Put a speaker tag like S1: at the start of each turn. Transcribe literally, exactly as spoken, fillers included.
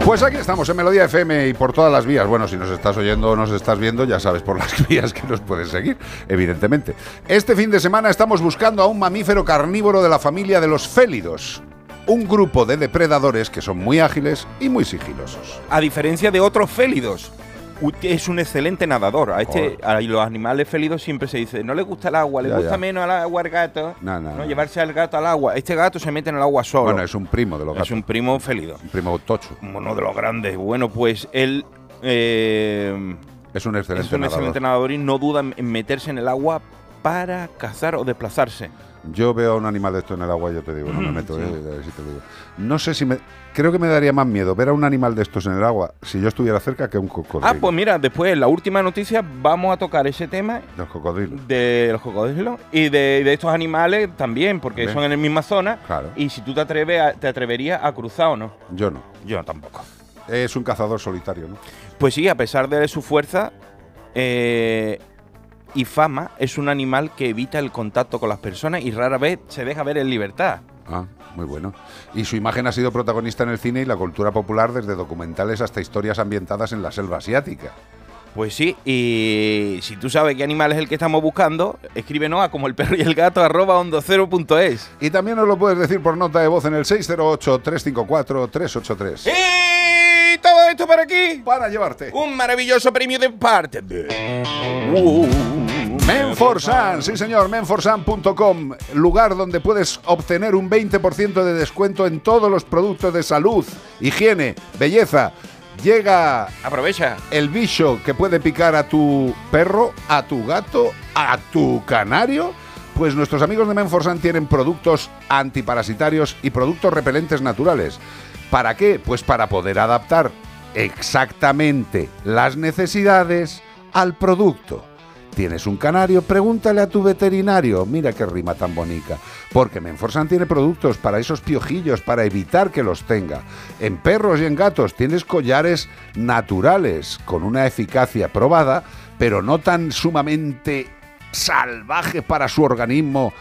S1: Pues aquí estamos en Melodía F M y por todas las vías. Bueno, si nos estás oyendo o nos estás viendo, ya sabes por las vías que nos puedes seguir, evidentemente. Este fin de semana estamos buscando a un mamífero carnívoro de la familia de los félidos. Un grupo de depredadores que son muy ágiles y muy sigilosos.
S2: A diferencia de otros félidos, es un excelente nadador. A este, a los animales félidos siempre se dice, no le gusta el agua, le
S1: Ya,
S2: gusta
S1: ya.
S2: menos al agua al gato.
S1: No, no,
S2: no,
S1: no.
S2: llevarse al gato al agua. Este gato se mete en el agua solo.
S1: Bueno, es un primo de los gatos.
S2: Es un primo félido.
S1: Un primo tocho.
S2: Uno de los grandes. Bueno, pues él eh,
S1: Es un excelente
S2: es un
S1: nadador.
S2: excelente nadador y no duda en meterse en el agua para cazar o desplazarse.
S1: Yo veo a un animal de esto en el agua y yo te digo, no me meto,
S2: Sí.
S1: eh, si te lo digo. No sé si me... Creo que me daría más miedo ver a un animal de estos en el agua si yo estuviera cerca que un cocodrilo.
S2: Ah, pues mira, después, en la última noticia, vamos a tocar ese tema
S1: Los cocodrilos.
S2: de los cocodrilos y de, de estos animales también, porque
S1: Bien.
S2: son en la misma zona.
S1: Claro.
S2: Y si tú te atreves, a- te atreverías a cruzar o no.
S1: Yo no.
S2: Yo tampoco.
S1: Es un cazador solitario, ¿no?
S2: Pues sí, a pesar de su fuerza eh, y fama, es un animal que evita el contacto con las personas y rara vez se deja ver en libertad.
S1: Ah, muy bueno. Y su imagen ha sido protagonista en el cine y la cultura popular, desde documentales hasta historias ambientadas en la selva asiática.
S2: Pues sí, y si tú sabes qué animal es el que estamos buscando, escríbenos a como el perro y el gato arroba onda cero punto es.
S1: Y también nos lo puedes decir por nota de voz en el seis cero ocho, tres cinco cuatro, tres ocho tres.
S2: Y todo esto para aquí.
S1: Para llevarte.
S2: Un maravilloso premio de parte de
S1: Menforsan, sí señor, menforsan punto com, lugar donde puedes obtener un veinte por ciento de descuento en todos los productos de salud, higiene, belleza. Llega
S2: Aprovecha.
S1: el bicho que puede picar a tu perro, a tu gato, a tu canario. Pues nuestros amigos de Menforsan tienen productos antiparasitarios y productos repelentes naturales. ¿Para qué? Pues para poder adaptar exactamente las necesidades al producto. ¿Tienes un canario? Pregúntale a tu veterinario. Mira qué rima tan bonita. Porque Menforsan tiene productos para esos piojillos, para evitar que los tenga. En perros y en gatos tienes collares naturales, con una eficacia probada, pero no tan sumamente salvaje para su organismo